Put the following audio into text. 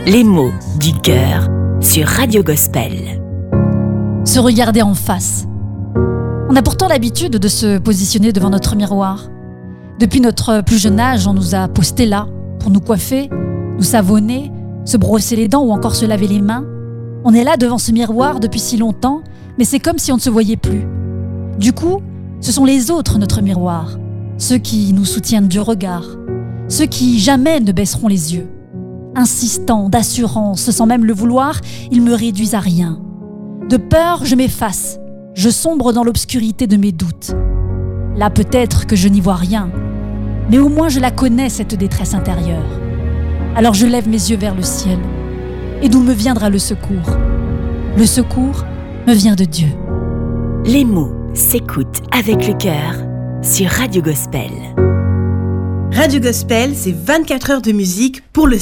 Les mots du cœur sur Radio Gospel. Se regarder en face. On a pourtant l'habitude de se positionner devant notre miroir. Depuis notre plus jeune âge, on nous a postés là pour nous coiffer, nous savonner, se brosser les dents ou encore se laver les mains. On est là devant ce miroir depuis si longtemps, mais c'est comme si on ne se voyait plus. Du coup, ce sont les autres notre miroir, ceux qui nous soutiennent du regard, ceux qui jamais ne baisseront les yeux. Insistants, d'assurance, sans même le vouloir, ils me réduisent à rien. De peur, je m'efface, je sombre dans l'obscurité de mes doutes. Là peut-être que je n'y vois rien, mais au moins je la connais cette détresse intérieure. Alors je lève mes yeux vers le ciel, et d'où me viendra le secours? Le secours me vient de Dieu. Les mots s'écoutent avec le cœur sur Radio Gospel. Radio Gospel, c'est 24 heures de musique pour le